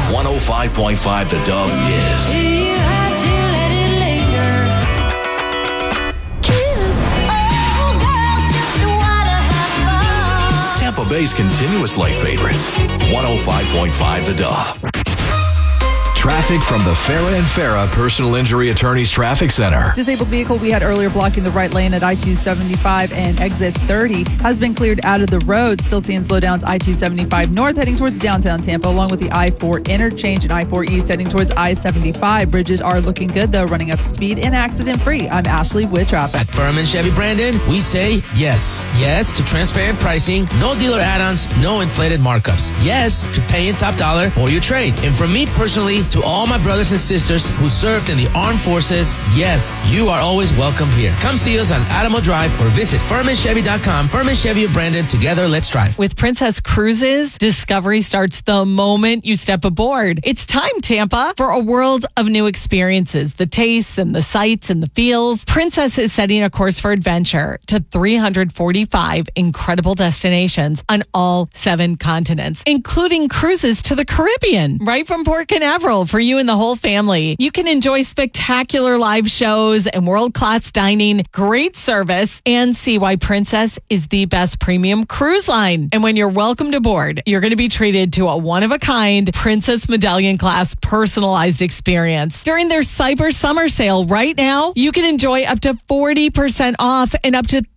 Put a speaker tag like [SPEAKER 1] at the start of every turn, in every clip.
[SPEAKER 1] 105.5 The Dove is.
[SPEAKER 2] Do you have to let it linger? Kiss. Oh, girls just wanna have fun.
[SPEAKER 1] Tampa Bay's continuous light favorites. 105.5 The Dove. Traffic from the Farah and Farah Personal Injury Attorneys Traffic Center.
[SPEAKER 3] Disabled vehicle we had earlier blocking the right lane at I-275 and exit 30 has been cleared out of the road. Still seeing slowdowns I-275 north heading towards downtown Tampa, along with the I-4 interchange and I-4 east heading towards I-75. Bridges are looking good though, running up to speed and accident free. I'm Ashley with traffic.
[SPEAKER 4] At Furman Chevy Brandon, we say yes. Yes to transparent pricing, no dealer add-ons, no inflated markups. Yes to paying top dollar for your trade. And from me personally, to all my brothers and sisters who served in the armed forces, yes, you are always welcome here. Come see us on Adamo Drive or visit FurmanChevy.com. Furman Chevy of Brandon. Together, let's drive.
[SPEAKER 5] With Princess Cruises, discovery starts the moment you step aboard. It's time, Tampa, for a world of new experiences, the tastes and the sights and the feels. Princess is setting a course for adventure to 345 incredible destinations on all 7 continents, including cruises to the Caribbean, right from Port Canaveral for you and the whole family. You can enjoy spectacular live shows and world-class dining, great service, and see why Princess is the best premium cruise line. And when you're welcomed aboard, you're going to be treated to a one-of-a-kind Princess Medallion class personalized experience. During their Cyber Summer Sale right now, you can enjoy up to 40% off and up to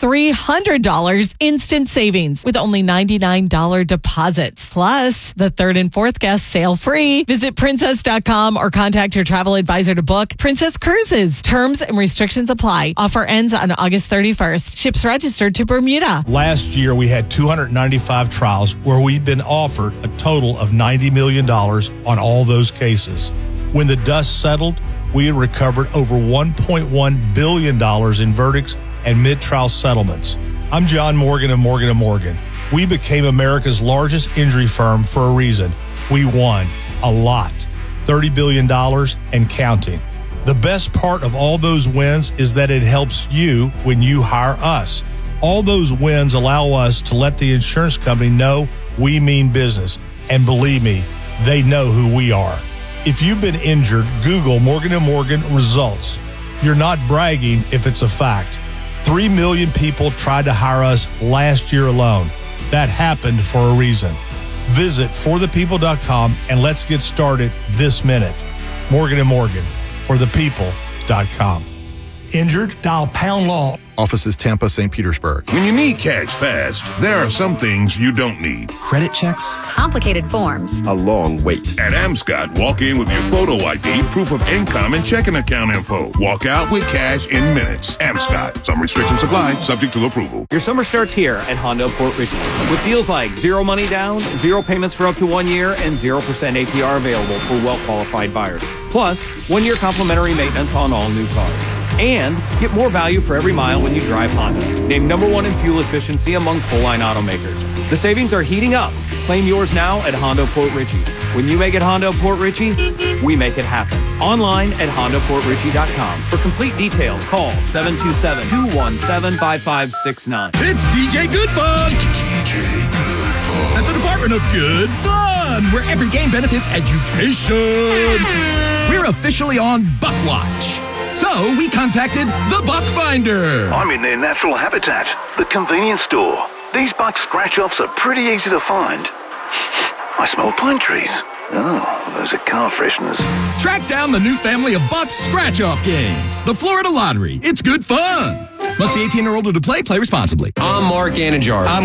[SPEAKER 5] $300 instant savings with only $99 deposits. Plus, the 3rd and 4th guests sail free. Visit princess.com or contact your travel advisor to book Princess Cruises. Terms and restrictions apply. Offer ends on August 31st. Ships registered to Bermuda.
[SPEAKER 6] Last year, we had 295 trials where we've been offered a total of $90 million on all those cases. When the dust settled, we had recovered over $1.1 billion in verdicts and mid-trial settlements. I'm John Morgan of Morgan & Morgan. We became America's largest injury firm for a reason. We won a lot. $30 billion and counting. The best part of all those wins is that it helps you when you hire us. All those wins allow us to let the insurance company know we mean business. And believe me, they know who we are. If you've been injured, Google Morgan & Morgan results. You're not bragging if it's a fact. 3 million people tried to hire us last year alone. That happened for a reason. Visit forthepeople.com and let's get started this minute. Morgan & Morgan, forthepeople.com. Injured? Dial pound law.
[SPEAKER 7] Offices Tampa, St. Petersburg.
[SPEAKER 8] When you need cash fast, there are some things you don't need.
[SPEAKER 9] Credit checks?
[SPEAKER 10] Complicated forms.
[SPEAKER 9] A long wait.
[SPEAKER 8] At Amscot, walk in with your photo ID, proof of income, and checking account info. Walk out with cash in minutes. Amscot. Some restrictions apply, subject to approval.
[SPEAKER 11] Your summer starts here at Honda Port Richey with deals like 0 money down, 0 payments for up to 1 year, and 0% APR available for well-qualified buyers. Plus, 1 year complimentary maintenance on all new cars. And get more value for every mile when you drive Honda. Named #1 in fuel efficiency among full-line automakers. The savings are heating up. Claim yours now at Honda Port Richey. When you make it Honda Port Richey, we make it happen. Online at HondaPortRichey.com. For complete details, call 727-217-5569.
[SPEAKER 12] It's DJ Good Fun! DJ Good Fun. At the Department of Good Fun, where every game benefits education. We're officially on Buck Watch. So we contacted the Buck Finder.
[SPEAKER 13] I'm in their natural habitat, the convenience store. These buck scratch-offs are pretty easy to find. I smell pine trees. Oh, those are car fresheners.
[SPEAKER 12] Track down the new family of Buck's scratch-off games. The Florida Lottery. It's good fun. Must be 18 or older to play. Play responsibly.
[SPEAKER 14] I'm Mark Anajar.